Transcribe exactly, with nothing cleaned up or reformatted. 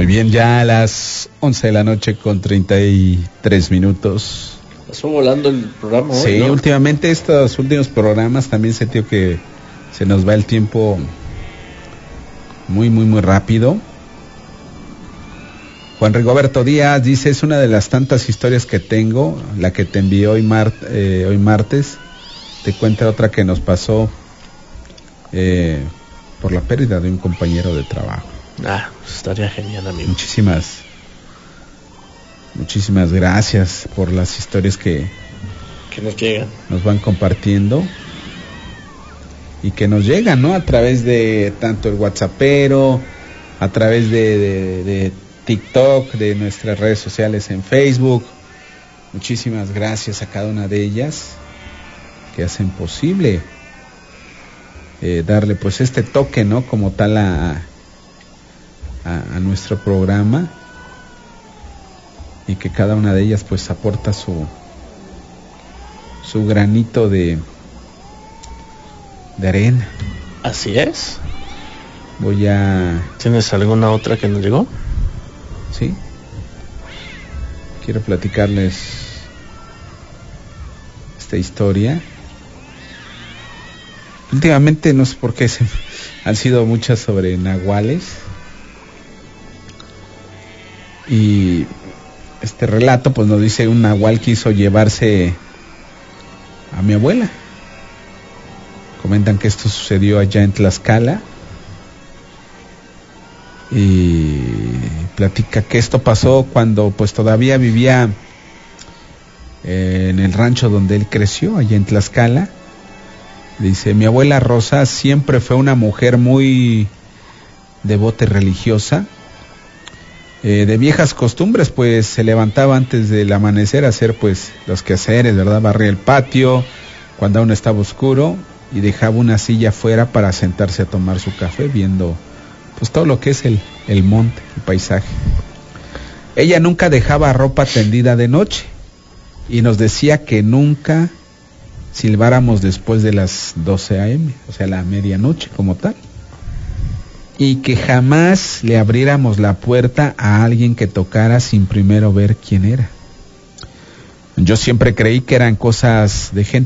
Muy bien, ya a las once de la noche con treinta y tres minutos. Pasó volando el programa hoy, Sí, ¿no? últimamente estos últimos programas también sentí que se nos va el tiempo muy, muy, muy rápido. Juan Rigoberto Díaz dice, es una de las tantas historias que tengo, la que te envié hoy, mar, eh, hoy martes. Te cuenta otra que nos pasó eh, por la pérdida de un compañero de trabajo. Ah, pues estaría genial, amigo. Muchísimas, muchísimas gracias por las historias que, que nos llegan. Nos van compartiendo y que nos llegan, ¿no? A través de tanto el WhatsAppero, a través de, de, de TikTok, de nuestras redes sociales en Facebook. Muchísimas gracias a cada una de ellas que hacen posible eh, darle pues este toque, ¿no? Como tal a, a, a nuestro programa, y que cada una de ellas pues aporta su su granito de de arena. Así es. Voy a... ¿Tienes alguna otra que nos llegó? Sí. Quiero platicarles esta historia. Últimamente no sé por qué se, han sido muchas sobre nahuales. Y este relato pues nos dice, un nahual quiso llevarse a mi abuela. Comentan que esto sucedió allá en Tlaxcala. Y platica que esto pasó cuando pues todavía vivía eh, en el rancho donde él creció, allá en Tlaxcala. Dice, mi abuela Rosa siempre fue una mujer muy devota y religiosa, eh, de viejas costumbres, pues se levantaba antes del amanecer a hacer pues los quehaceres, ¿verdad? Barría el patio cuando aún estaba oscuro y dejaba una silla afuera para sentarse a tomar su café viendo pues todo lo que es el, el monte, el paisaje. Ella nunca dejaba ropa tendida de noche y nos decía que nunca silbáramos después de las doce a eme, o sea, la medianoche como tal, y que jamás le abriéramos la puerta a alguien que tocara sin primero ver quién era. Yo siempre creí que eran cosas de gente